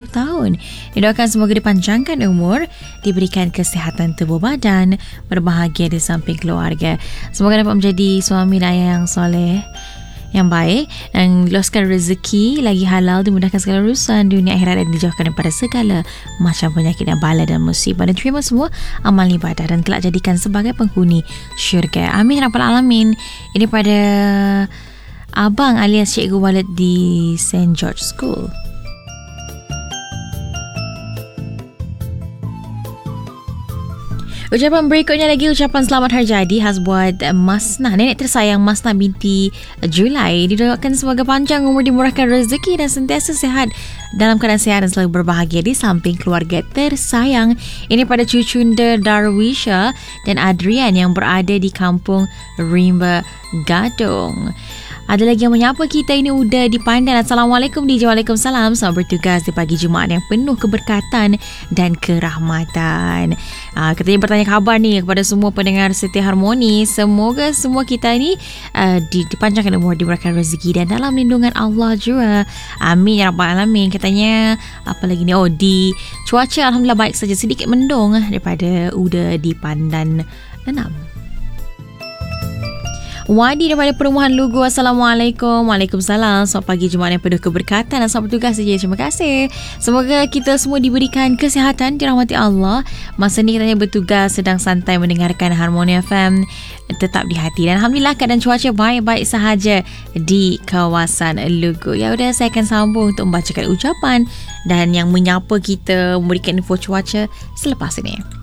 tahun. Didoakan semoga dipanjangkan umur, diberikan kesihatan tubuh badan, berbahagia di samping keluarga. Semoga dapat menjadi suami dan ayah yang soleh, yang baik, dan luaskan rezeki lagi halal, dimudahkan segala urusan dunia akhirat, dan dijauhkan daripada segala macam penyakit dan bala dan musibah, dan terima semua amal ibadah dan kelak jadikan sebagai penghuni syurga. Amin ya rabbal alamin. Ini pada Abang alias Cikgu Walid di St. George School. Ucapan berikutnya lagi, ucapan selamat hari jadi khas buat Masnah, nenek tersayang Masnah binti Julai. Didoakan semoga panjang umur, dimurahkan rezeki dan sentiasa sihat, dalam keadaan sihat dan selalu berbahagia di samping keluarga tersayang. Ini pada cucunda Darwisha dan Adrian yang berada di kampung Rimba Gadong. Ada lagi yang menyapa kita, ini Uda di Pandan. Assalamualaikum DJ. Waalaikumsalam. Selamat bertugas di pagi Jumaat yang penuh keberkatan dan kerahmatan. Katanya bertanya khabar ni kepada semua pendengar Setia Harmoni. Semoga semua kita ni dipanjangkan umur, diberikan rezeki dan dalam lindungan Allah juga. Amin ya rabbal alamin. Katanya apa lagi ni? Oh, di cuaca alhamdulillah baik saja, sedikit mendung daripada Uda di Pandan 6. Wadi daripada Perumahan Lugu. Assalamualaikum. Waalaikumsalam. Selamat pagi Jumaat yang penuh keberkatan dan selamat bertugas saja. Terima kasih. Semoga kita semua diberikan kesihatan, dirahmati Allah. Masa ni kita bertugas sedang santai mendengarkan Harmoni FM, tetap di hati. Dan alhamdulillah keadaan cuaca baik-baik sahaja di kawasan Lugu. Ya udah, saya akan sambung untuk membacakan ucapan dan yang menyapa kita, memberikan info cuaca selepas ini.